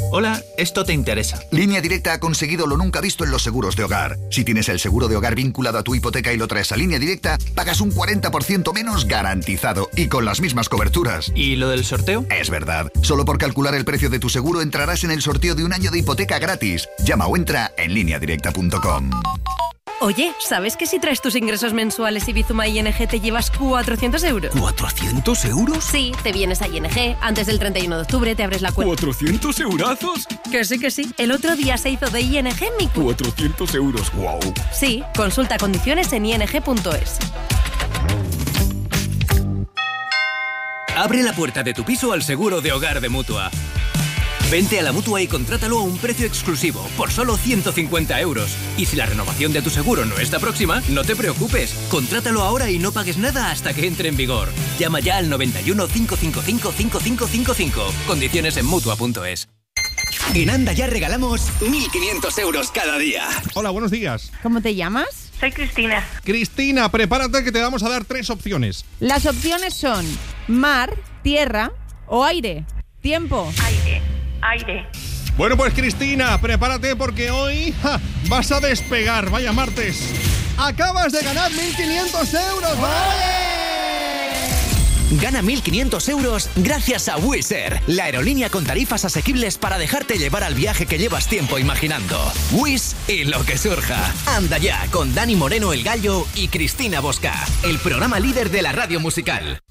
Hola, esto te interesa. Línea Directa ha conseguido lo nunca visto en los seguros de hogar. Si tienes el seguro de hogar vinculado a tu hipoteca y lo traes a Línea Directa, pagas un 40% menos garantizado y con las mismas coberturas. ¿Y lo del sorteo? Es verdad. Solo por calcular el precio de tu seguro entrarás en el sorteo de un año de hipoteca gratis. Llama o entra en lineadirecta.com. Oye, ¿sabes que si traes tus ingresos mensuales y Bizuma ING te llevas 400 euros? ¿400 euros? Sí, te vienes a ING, antes del 31 de octubre te abres la cuenta. ¿400 eurazos? Que sí. El otro día se hizo de ING mi cuenta. 400 euros, wow. Sí, consulta condiciones en ing.es. Abre la puerta de tu piso al seguro de hogar de Mutua. Vente a la Mutua y contrátalo a un precio exclusivo, por solo 150 euros. Y si la renovación de tu seguro no está próxima, no te preocupes. Contrátalo ahora y no pagues nada hasta que entre en vigor. Llama ya al 91 555 5555. Condiciones en Mutua.es. En Anda ya regalamos 1.500 euros cada día. Hola, buenos días. ¿Cómo te llamas? Soy Cristina. Cristina, prepárate que te vamos a dar 3 opciones. Las opciones son mar, tierra o aire. Tiempo. Aire. Bueno, pues Cristina, prepárate porque hoy vas a despegar. Vaya martes. Acabas de ganar 1.500 euros. ¡Vale! Gana 1.500 euros gracias a Wizz Air, la aerolínea con tarifas asequibles para dejarte llevar al viaje que llevas tiempo imaginando. Wizz y lo que surja. Anda ya con Dani Moreno el Gallo y Cristina Bosca, el programa líder de la radio musical.